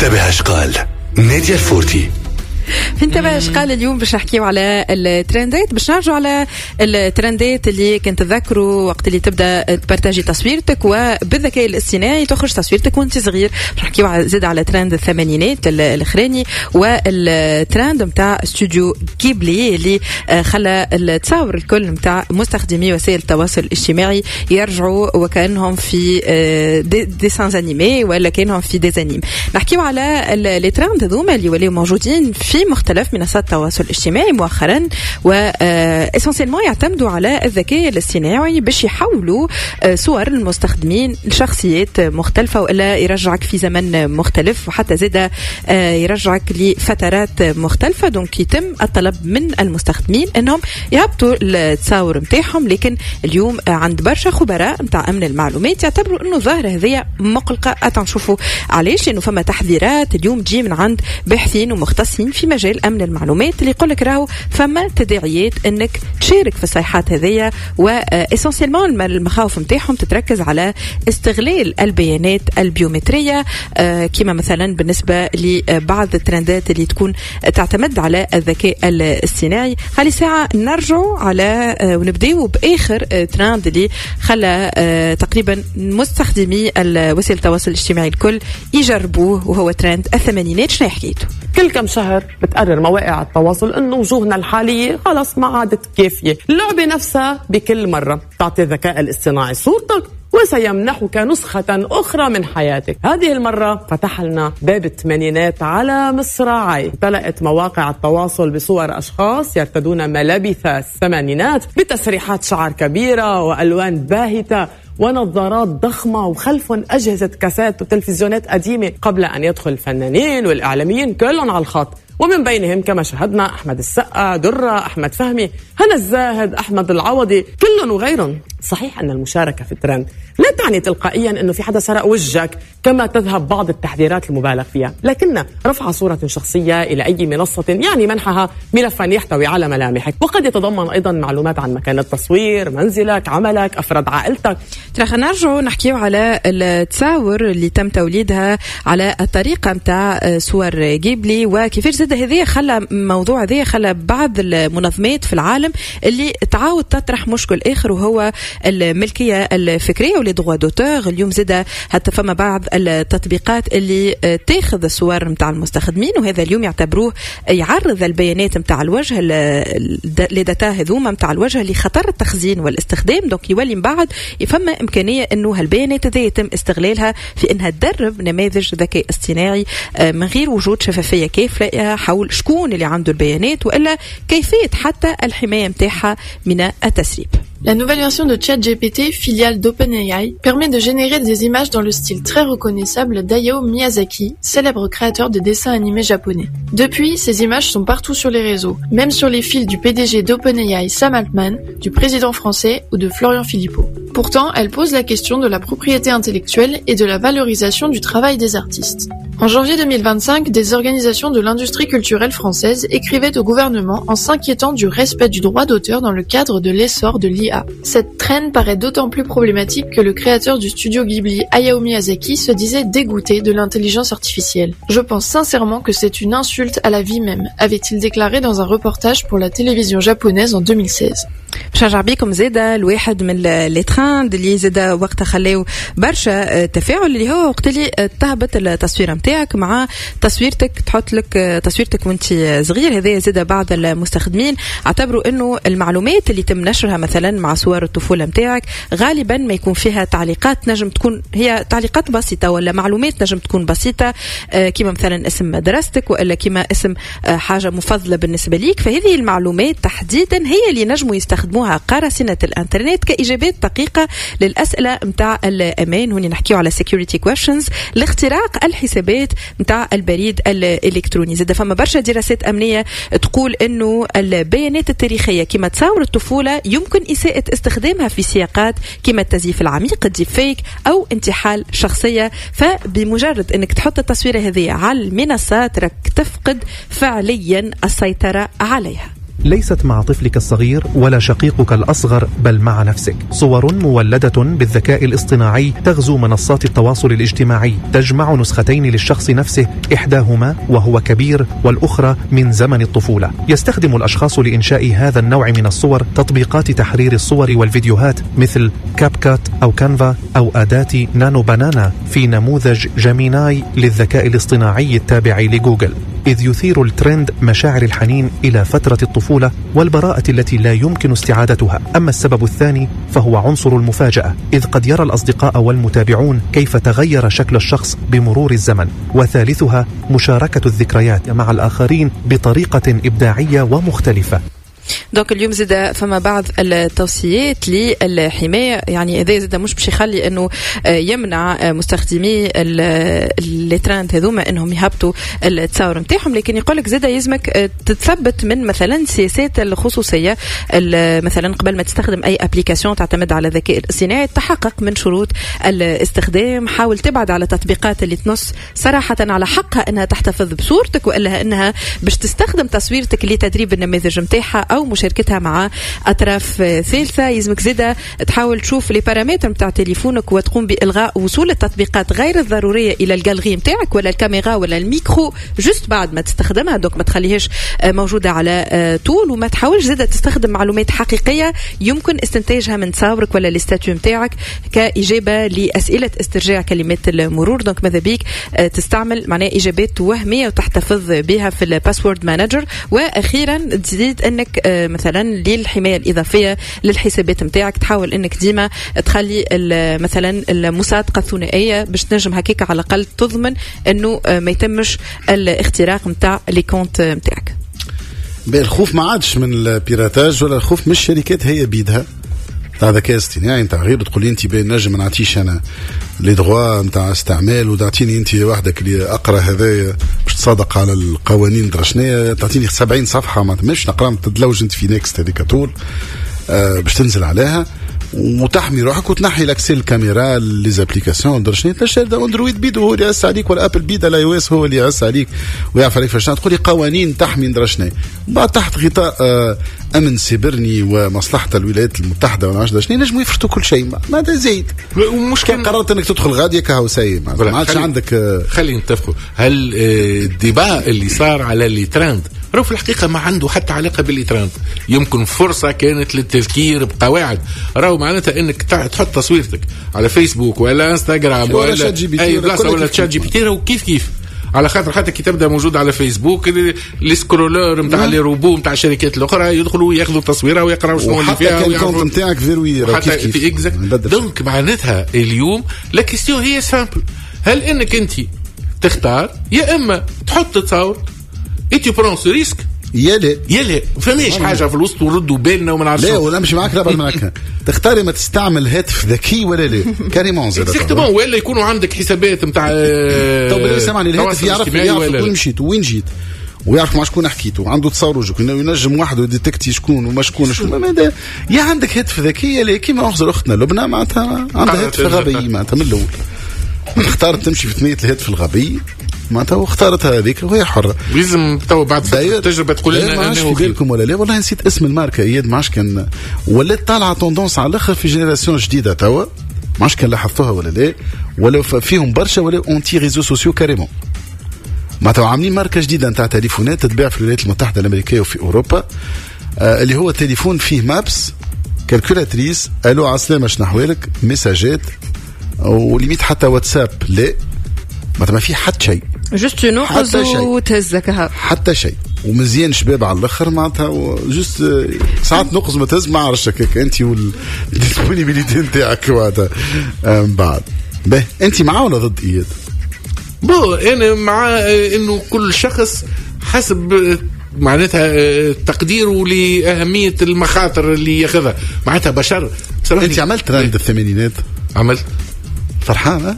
انتبه اش قال نادية الفورتي. انتبه اش قال. اليوم باش نحكيو على الترندات، باش نرجعوا على الترندات اللي كنت تذكروا وقت اللي تبدا تبارتاجي تصويرتك وبالذكاء الاصطناعي تخرج تصويرتك وانت صغير. باش نحكيو زيد على ترند الثمانينات الاخراني والترند نتاع استوديو غيبلي اللي خلى التصاور الكل نتاع مستخدمي وسائل التواصل الاجتماعي يرجعوا وكانهم في ديسانز انيمي ولا كانهم في ديزانيم. نحكيو على الترند هذوما اللي ولاو موجودين في مختلف منصات التواصل الاجتماعي مؤخرا، واسنسيلمون يعتمدوا على الذكاء الاصطناعي باش يحولوا صور المستخدمين لشخصيات مختلفة، وإلا يرجعك في زمن مختلف وحتى زيدا يرجعك لفترات مختلفة. دونك يتم الطلب من المستخدمين انهم يهبطوا التصاور متاعهم، لكن اليوم عند برشا خبراء متاع امن المعلومات يعتبروا انه ظاهرة هذه مقلقة. نشوفوا علاش، لانه فما تحذيرات اليوم تجي من عند باحثين ومختصين في مجال امن المعلومات اللي يقول لك راهو فما تداعيات انك تشارك في الصيحات هذية، واسنسيلمون المخاوف نتاعهم تتركز على استغلال البيانات البيومترية، كما مثلا بالنسبة لبعض الترندات اللي تكون تعتمد على الذكاء الاصطناعي. هذه ساعة نرجع على ونبدأ بآخر ترند اللي خلى تقريبا مستخدمي وسائل التواصل الاجتماعي الكل يجربوه، وهو ترند الثمانينات. شنو حكيته؟ كل كم شهر بتقرر مواقع التواصل انه وجوهنا الحالية خلاص ما عادت كافية. اللعبة نفسها بكل مرة تعطي الذكاء الاصطناعي صورتك وسيمنحك نسخة أخرى من حياتك. هذه المرة فتح لنا باب الثمانينات على مصراعي. امتلأت مواقع التواصل بصور أشخاص يرتدون ملابس الثمانينات بتسريحات شعر كبيرة وألوان باهتة ونظارات ضخمة، وخلفهم أجهزة كاسات وتلفزيونات قديمة، قبل أن يدخل الفنانين والإعلاميين كلهم على الخط، ومن بينهم كما شاهدنا أحمد السقا، درة، أحمد فهمي، هنا الزاهد، أحمد العوضي، كلهم وغيرهم. صحيح أن المشاركة في الترند لا تعني تلقائيا أنه في حدا سرق وجهك كما تذهب بعض التحذيرات المبالغ فيها، لكن رفع صورة شخصية إلى أي منصة يعني منحها ملفا يحتوي على ملامحك، وقد يتضمن أيضا معلومات عن مكان التصوير، منزلك، عملك، أفراد عائلتك. خلينا نرجع نحكيو على التصاور اللي تم توليدها على الطريقة متاع صور غيبلي، وكيفاش زاد هذه خلى موضوع هذه خلى بعض المنظمات في العالم اللي تعاود تطرح مشكل آخر، وهو الملكية الفكرية ولي دغوا دوتور. اليوم زاد حتى فما بعض التطبيقات اللي تاخذ الصور متاع المستخدمين، وهذا اليوم يعتبروه يعرض البيانات متاع الوجه لي داتا هذوما متاع الوجه لخطر التخزين والاستخدام. دونك يولي من بعد فما إمكانية أنه هالبيانات هذه يتم استغلالها في أنها تدرب نماذج ذكاء اصطناعي من غير وجود شفافية كافية حول شكون اللي عنده البيانات، وإلا كيفية حتى الحماية متاعها من التسريب. La nouvelle version de ChatGPT, filiale d'OpenAI, permet de générer des images dans le style très reconnaissable d'Hayao Miyazaki, célèbre créateur de dessins animés japonais. Depuis, ces images sont partout sur les réseaux, même sur les fils du PDG d'OpenAI Sam Altman, du président français ou de Florian Philippot. Pourtant, elle pose la question de la propriété intellectuelle et de la valorisation du travail des artistes. En janvier 2025, des organisations de l'industrie culturelle française écrivaient au gouvernement en s'inquiétant du respect du droit d'auteur dans le cadre de l'essor de l'IA. Cette traîne paraît d'autant plus problématique que le créateur du studio Ghibli, Hayao Miyazaki, se disait dégoûté de l'intelligence artificielle. Je pense sincèrement que c'est une insulte à la vie même, avait-il déclaré dans un reportage pour la télévision japonaise en 2016. شجع بيكم زيادة الواحد من الترند اللي زيادة وقتها خلاو برشا تفاعل، اللي هو وقت اللي تهبط التصوير متاعك مع تصويرتك، تحط لك تصويرتك وانت صغير. هذا زيادة بعض المستخدمين اعتبروا انه المعلومات اللي تم نشرها مثلا مع صور الطفولة متاعك غالبا ما يكون فيها تعليقات نجم تكون هي تعليقات بسيطة، ولا معلومات نجم تكون بسيطة كما مثلا اسم مدرستك، ولا كما اسم حاجة مفضلة بالنسبة ليك. فهذه المعلومات تحديدا هي اللي نجموا يستخدموها قراصنة الانترنت كإجابات دقيقة للأسئلة متاع الأمان. هنا نحكيو على security questions لاختراق الحسابات متاع البريد الإلكتروني. زاد فما برشا دراسات أمنية تقول إنه البيانات التاريخية كما تصور الطفولة يمكن إساءة استخدامها في سياقات كما التزييف العميق، الديب فيك أو انتحال شخصية. فبمجرد إنك تحط التصوير هذه على المنصات راك تفقد فعليا السيطرة عليها. ليست مع طفلك الصغير ولا شقيقك الأصغر، بل مع نفسك. صور مولدة بالذكاء الاصطناعي تغزو منصات التواصل الاجتماعي، تجمع نسختين للشخص نفسه، إحداهما وهو كبير والأخرى من زمن الطفولة. يستخدم الأشخاص لإنشاء هذا النوع من الصور تطبيقات تحرير الصور والفيديوهات مثل كابكات أو كانفا أو أداة نانو بانانا في نموذج جيميناي للذكاء الاصطناعي التابع لجوجل، إذ يثير الترند مشاعر الحنين إلى فترة الطفولة والبراءة التي لا يمكن استعادتها. أما السبب الثاني فهو عنصر المفاجأة، إذ قد يرى الأصدقاء والمتابعون كيف تغير شكل الشخص بمرور الزمن. وثالثها مشاركة الذكريات مع الآخرين بطريقة إبداعية ومختلفة. دونك اليوم زاد فما بعض التوصيات للحماية، يعني هذا زاد مش باش يخلي انه يمنع مستخدمي الترند هذوما انهم يهبطوا التصاور نتاعهم، لكن يقولك زاد يلزمك تتثبت من مثلا سياسات الخصوصية. مثلا قبل ما تستخدم اي ابليكاسيون تعتمد على الذكاء الاصطناعي تحقق من شروط الاستخدام، حاول تبعد على تطبيقات اللي تنص صراحة على حقها انها تحتفظ بصورتك والا انها باش تستخدم تصويرتك لتدريب النماذج نتاعها او مشاركتها مع اطراف ثالثه. يلزمك زاده تحاول تشوف لي بارامتر نتاع تليفونك وتقوم بالغاء وصول التطبيقات غير الضروريه الى الجاليري نتاعك ولا الكاميرا ولا الميكرو جست بعد ما تستخدمها، دوك ما تخليهاش موجوده على طول. وما تحاولش زاده تستخدم معلومات حقيقيه يمكن استنتاجها من تصاورك ولا الاستاتيو نتاعك كاجابه لاسئله استرجاع كلمات المرور. دونك ماذا بيك تستعمل معناها اجابات وهميه وتحتفظ بها في الباسورد مانجر. واخيرا تزيد انك مثلا للحمايه الاضافيه للحسابات نتاعك تحاول انك ديما تخلي مثلا المصادقه الثنائيه باش تنجم هكاك على الاقل تضمن انه ما يتمش الاختراق نتاع لي كونت نتاعك. الخوف ما عادش من البيراتاج ولا الخوف من الشركات هي بيدها تاع ذكاء اصطناعي. انت غير تقول لي انت بين نجم ما نعطيش انا لي دروا نتاع استعمال وتعطيني انت وحدك اللي اقرا هذا باش تصادق على القوانين درشنيه، تعطيني 70 صفحه ما تمش نقرا تدلوج انت في نيكست هذيك طول باش تنزل عليها وتحمي روحك وتنحي لك سيل الكاميرا لي زابليكاسيون درشني تشد اندرويد بيد هو اللي يعس عليك ولا ابل بيد الاي او اس هو اللي يعس عليك ويعرف عليك فاش تقول لي قوانين تحمي درشني بعد تحت غطاء امن سيبرني ومصلحه الولايات المتحده ولا عشان شنو نجموا يفرطوا كل شيء ما هذا زايد. ومشكل قررت انك تدخل غاديه كهو ساي ما عادش عندك. خلينا نتفقوا هل الدباء اللي صار على اللي ترند راه في الحقيقه ما عنده حتى علاقه باللي ترند، يمكن فرصه كانت للتذكير بقواعد راهو معناتها انك تحط تصويرتك على فيسبوك ولا انستغرام ولا اي بلاصه ولا تشات جي بي تي راهو كيف على خاطر حتى كي تبدا موجود على فيسبوك لي سكرولور نتاع لي روبو نتاع الشركات الاخرى يدخلوا ياخذوا تصويره ويقراوا شنو اللي فيها وحتى الكونت نتاعك فيروي كيف دونك معناتها اليوم لا كيستيون هي سامبل، هل انك انت تختار يا اما تحط تصور انت برون سو ريسك يلا فماش حاجه في الوسط وردوا بالنا وما نعرفش لا ولا مش معاك رابط معاك تختاري ما تستعمل هاتف ذكي ولا لا كاريمون زاد اكزاكتومون ولا يكونوا عندك حسابات نتاع تو سامعني الهاتف يعرف وين مشيت وين جيت ويعرف مع شكون حكيته عنده تصور وجهك ينجم واحد يديتكتي شكون وما شكونش ماذا يا عندك هاتف ذكي لا كيما اخزر اختنا لبنى معناتها عندها هاتف غبي معناتها من الاول اختارت تمشي في ثنيه الهاتف الغبي معناتها واختارتها هذيك وهي حره. لازم تو بعد تجربه تقول لنا انه في بالكم ولا لا والله نسيت اسم الماركه اياد ما عادش كان ولات طالعه توندونس على الاخر في جينيراسيون جديده توا ما عادش كان لاحظتوها ولا لا ولا فيهم برشا ولا اونتي ريزو سوسيو كاريمون معناتها عاملين ماركه جديده نتاع تليفونات تتباع في الولايات المتحده الامريكيه وفي اوروبا اللي هو تليفون فيه مابس كالكولاتريس الو عسلامه شنو احوالك ميساجات وليميت حتى واتساب لا ما فيه حتى شيء جست نوحز وتهزك حتى شيء ومزيان شباب على الاخر معناتها جست ساعات نقص ما تهز ما عرفش هكاك انت والديسبونيبيليتي نتاعك معناتها بعد باهي انت معاه ولا ضد اياد؟ بو انا مع انه كل شخص حسب معناتها تقديره لأهمية المخاطر اللي ياخذها معناتها بشر بصراحة. انت عملت ترند الثمانينات؟ عملت فرحان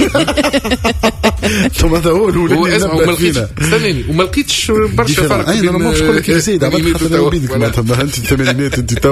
ثم هذا هو اللي استناني وما لقيتش برشا فرق. انا ما نقول لك يا سيدي عملت حتى بيدك معناتها انت الثمانينات انت